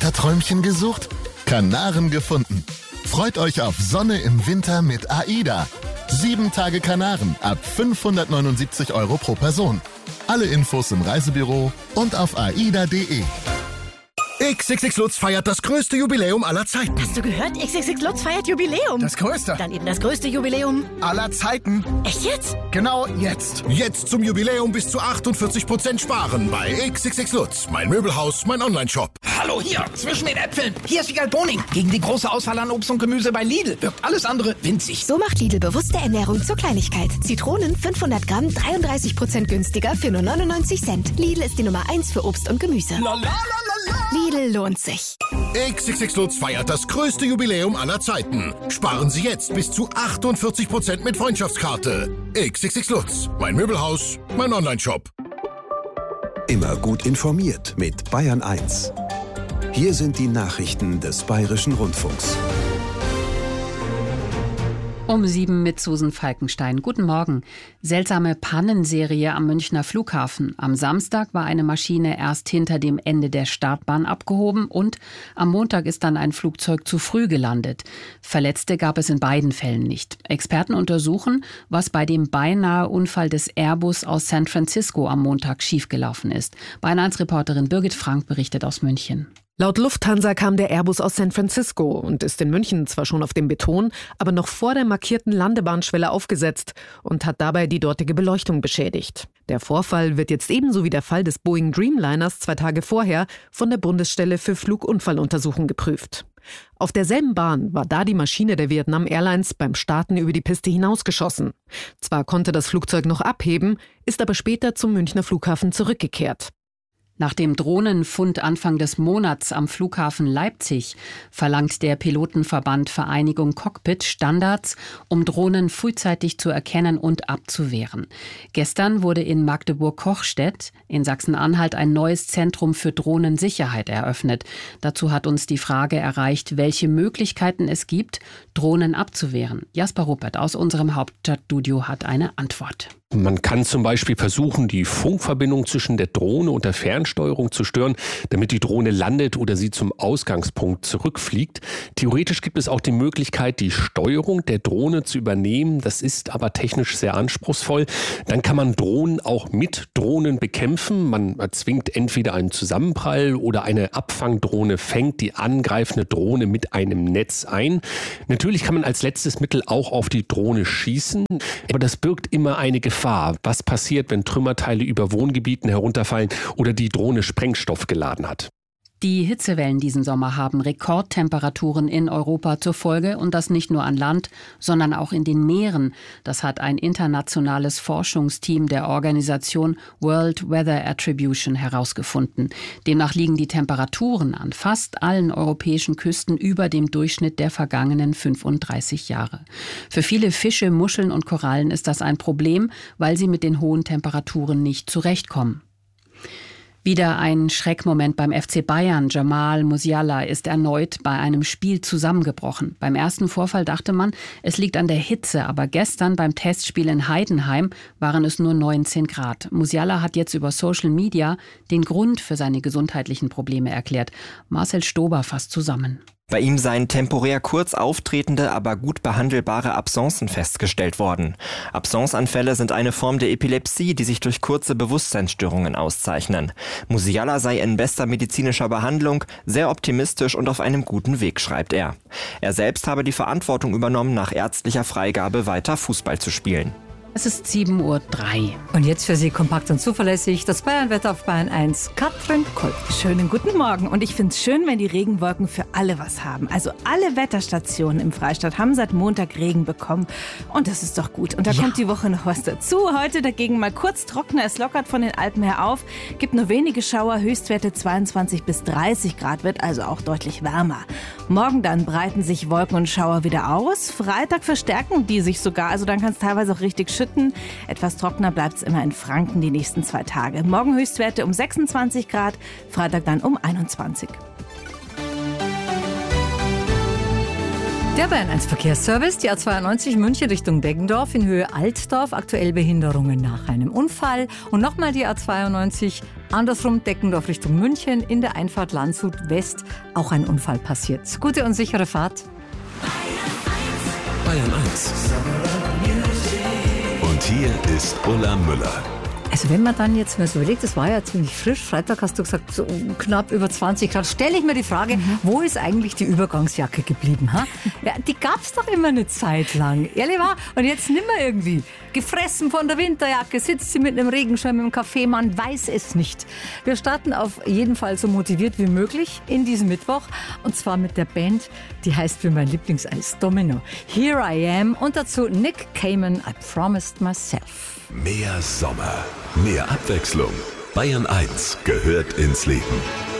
Winterträumchen gesucht? Kanaren gefunden. Freut euch auf Sonne im Winter mit AIDA. 7 Tage Kanaren ab 579 € pro Person. Alle Infos im Reisebüro und auf aida.de. XXX Lutz feiert das größte Jubiläum aller Zeiten. Hast du gehört? XXX Lutz feiert Jubiläum. Das größte. Dann eben das größte Jubiläum aller Zeiten. Echt jetzt? Genau jetzt. Jetzt zum Jubiläum bis zu 48% sparen bei XXX Lutz. Mein Möbelhaus, mein Onlineshop. Hallo hier, zwischen den Äpfeln. Hier ist Wiegald Boning. Gegen die große Auswahl an Obst und Gemüse bei Lidl wirkt alles andere winzig. So macht Lidl bewusste Ernährung zur Kleinigkeit. Zitronen 500 Gramm, 33% günstiger für nur 99 Cent. Lidl ist die Nummer 1 für Obst und Gemüse. Lidl lohnt sich. XXX Lutz feiert das größte Jubiläum aller Zeiten. Sparen Sie jetzt bis zu 48% mit Freundschaftskarte. XXX Lutz. Mein Möbelhaus, mein Onlineshop. Immer gut informiert mit Bayern 1. Hier sind die Nachrichten des Bayerischen Rundfunks. Um 7 mit Susan Falkenstein. Guten Morgen. Seltsame Pannenserie am Münchner Flughafen. Am Samstag war eine Maschine erst hinter dem Ende der Startbahn abgehoben und am Montag ist dann ein Flugzeug zu früh gelandet. Verletzte gab es in beiden Fällen nicht. Experten untersuchen, was bei dem beinahe Unfall des Airbus aus San Francisco am Montag schiefgelaufen ist. Bayern 1 Reporterin Birgit Frank berichtet aus München. Laut Lufthansa kam der Airbus aus San Francisco und ist in München zwar schon auf dem Beton, aber noch vor der markierten Landebahnschwelle aufgesetzt und hat dabei die dortige Beleuchtung beschädigt. Der Vorfall wird jetzt ebenso wie der Fall des Boeing Dreamliners 2 Tage vorher von der Bundesstelle für Flugunfalluntersuchung geprüft. Auf derselben Bahn war da die Maschine der Vietnam Airlines beim Starten über die Piste hinausgeschossen. Zwar konnte das Flugzeug noch abheben, ist aber später zum Münchner Flughafen zurückgekehrt. Nach dem Drohnenfund Anfang des Monats am Flughafen Leipzig verlangt der Pilotenverband Vereinigung Cockpit Standards, um Drohnen frühzeitig zu erkennen und abzuwehren. Gestern wurde in Magdeburg-Kochstedt in Sachsen-Anhalt ein neues Zentrum für Drohnensicherheit eröffnet. Dazu hat uns die Frage erreicht, welche Möglichkeiten es gibt, Drohnen abzuwehren. Jasper Ruppert aus unserem Hauptstadtstudio hat eine Antwort. Man kann zum Beispiel versuchen, die Funkverbindung zwischen der Drohne und der Fernsteuerung zu stören, damit die Drohne landet oder sie zum Ausgangspunkt zurückfliegt. Theoretisch gibt es auch die Möglichkeit, die Steuerung der Drohne zu übernehmen. Das ist aber technisch sehr anspruchsvoll. Dann kann man Drohnen auch mit Drohnen bekämpfen. Man erzwingt entweder einen Zusammenprall oder eine Abfangdrohne fängt die angreifende Drohne mit einem Netz ein. Natürlich kann man als letztes Mittel auch auf die Drohne schießen, aber das birgt immer eine Gefahr. Was passiert, wenn Trümmerteile über Wohngebieten herunterfallen oder die Drohne Sprengstoff geladen hat? Die Hitzewellen diesen Sommer haben Rekordtemperaturen in Europa zur Folge und das nicht nur an Land, sondern auch in den Meeren. Das hat ein internationales Forschungsteam der Organisation World Weather Attribution herausgefunden. Demnach liegen die Temperaturen an fast allen europäischen Küsten über dem Durchschnitt der vergangenen 35 Jahre. Für viele Fische, Muscheln und Korallen ist das ein Problem, weil sie mit den hohen Temperaturen nicht zurechtkommen. Wieder ein Schreckmoment beim FC Bayern. Jamal Musiala ist erneut bei einem Spiel zusammengebrochen. Beim ersten Vorfall dachte man, es liegt an der Hitze, aber gestern beim Testspiel in Heidenheim waren es nur 19 Grad. Musiala hat jetzt über Social Media den Grund für seine gesundheitlichen Probleme erklärt. Marcel Stober fasst zusammen. Bei ihm seien temporär kurz auftretende, aber gut behandelbare Absencen festgestellt worden. Absenceanfälle sind eine Form der Epilepsie, die sich durch kurze Bewusstseinsstörungen auszeichnen. Musiala sei in bester medizinischer Behandlung, sehr optimistisch und auf einem guten Weg, schreibt er. Er selbst habe die Verantwortung übernommen, nach ärztlicher Freigabe weiter Fußball zu spielen. Es ist 7:03 Uhr. Und jetzt für Sie kompakt und zuverlässig das Bayernwetter auf Bayern 1. Katrin Kolb. Schönen guten Morgen. Und ich finde es schön, wenn die Regenwolken für alle was haben. Also alle Wetterstationen im Freistaat haben seit Montag Regen bekommen. Und das ist doch gut. Und da kommt die Woche noch was dazu. Heute dagegen mal kurz trockener. Es lockert von den Alpen her auf. Gibt nur wenige Schauer. Höchstwerte 22 bis 30 Grad. Wird also auch deutlich wärmer. Morgen dann breiten sich Wolken und Schauer wieder aus. Freitag verstärken die sich sogar. Also dann kann es teilweise auch richtig schütten. Etwas trockener bleibt es immer in Franken die nächsten 2 Tage. Morgen Höchstwerte um 26 Grad, Freitag dann um 21. Der Bayern 1 Verkehrsservice, die A92 München Richtung Deggendorf in Höhe Altdorf, aktuell Behinderungen nach einem Unfall. Und nochmal die A92 andersrum Deggendorf Richtung München in der Einfahrt Landshut West, auch ein Unfall passiert. Gute und sichere Fahrt. Bayern 1. Und hier ist Ulla Müller. Also wenn man dann jetzt mal so überlegt, das war ja ziemlich frisch, Freitag hast du gesagt, so knapp über 20 Grad, stelle ich mir die Frage, wo ist eigentlich die Übergangsjacke geblieben? Ha? Ja, die gab es doch immer eine Zeit lang, ehrlich wahr? Und jetzt nimmer irgendwie. Gefressen von der Winterjacke, sitzt sie mit einem Regenschirm im Café, man weiß es nicht. Wir starten auf jeden Fall so motiviert wie möglich in diesem Mittwoch und zwar mit der Band, die heißt wie mein Lieblingseis Domino. Here I Am und dazu Nick Cayman, I Promised Myself. Mehr Sommer, mehr Abwechslung. Bayern 1 gehört ins Leben.